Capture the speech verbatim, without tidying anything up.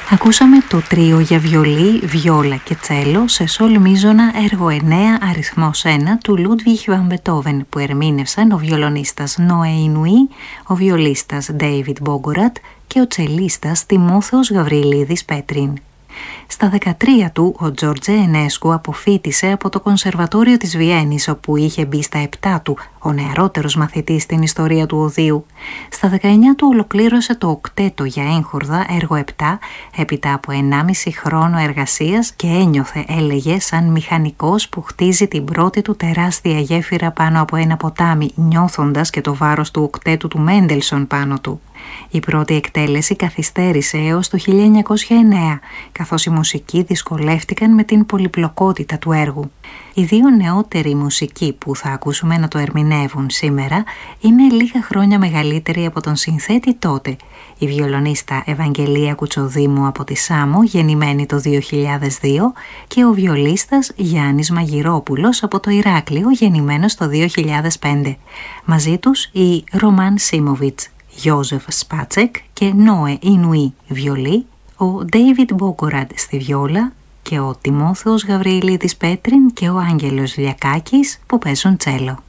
Ακούσαμε το τρίο για βιολί, βιόλα και τσέλο σε σολ μείζωνα έργο εννέα αριθμός ένα του Ludwig van Beethoven, που ερμήνευσαν ο βιολονίστας Noé Inouï, ο βιολίστας David Bogorat και ο τσελίστας Τιμόθεος Γαβριλίδης Πέτριν. Στα δεκατρία του, ο Τζόρτζε Ενέσκου αποφοίτησε από το Κονσερβατόριο της Βιέννης, όπου είχε μπει στα επτά του, ο νεαρότερος μαθητής στην ιστορία του οδείου. Στα δεκαεννιά του ολοκλήρωσε το οκτέτο για έγχορδα, έργο επτά, έπειτα από ενάμιση χρόνο εργασίας, και ένιωθε, έλεγε, σαν μηχανικός που χτίζει την πρώτη του τεράστια γέφυρα πάνω από ένα ποτάμι, νιώθοντας και το βάρος του οκτέτου του Μέντελσον πάνω του. Η πρώτη εκτέλεση καθυστέρησε έως το χίλια εννιακόσια εννέα, καθώς οι μουσικοί δυσκολεύτηκαν με την πολυπλοκότητα του έργου. Οι δύο νεότεροι μουσικοί που θα ακούσουμε να το ερμηνεύουν σήμερα είναι λίγα χρόνια μεγαλύτεροι από τον συνθέτη τότε. Η βιολονίστα Ευαγγελία Κουτσοδήμου από τη Σάμο, γεννημένη το δύο χιλιάδες δύο, και ο βιολίστας Γιάννης Μαγειρόπουλος από το Ηράκλειο, γεννημένος το δύο χιλιάδες πέντε. Μαζί τους η Ρωμάν Σίμοβιτς, Γιώζεφ Σπάτσεκ και Noé Inouï βιολί, ο David Bogorat στη βιόλα και ο Τιμόθεος Γαβριλίδης Πέτριν και ο Άγγελος Λιακάκης που παίζουν τσέλο.